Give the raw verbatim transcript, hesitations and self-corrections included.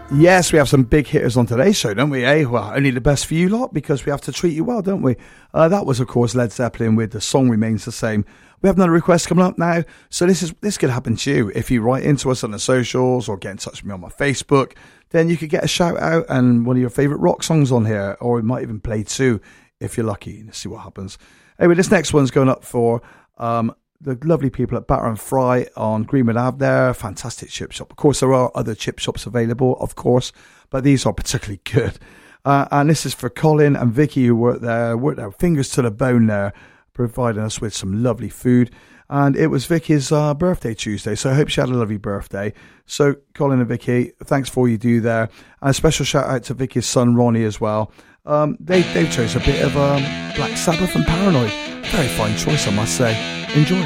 Yes, we have some big hitters on today's show, don't we, eh? Well, only the best for you lot, because we have to treat you well, don't we? Uh, that was, of course, Led Zeppelin with The Song Remains the Same. We have another request coming up now, so this is this could happen to you. If you write into us on the socials or get in touch with me on my Facebook, then you could get a shout out and one of your favourite rock songs on here, or we might even play two if you're lucky. Let's see what happens. Anyway, this next one's going up for um, the lovely people at Batter and Fry on Greenwood Ave there. Fantastic chip shop. Of course, there are other chip shops available, of course, but these are particularly good. Uh, and this is for Colin and Vicky, who work there, work their fingers to the bone there, providing us with some lovely food. And it was Vicky's uh, birthday Tuesday, so I hope she had a lovely birthday. So, Colin and Vicky, thanks for all you do there. And a special shout out to Vicky's son, Ronnie, as well. Um, they, they chose a bit of um, Black Sabbath and Paranoid. Very fine choice, I must say. Enjoy.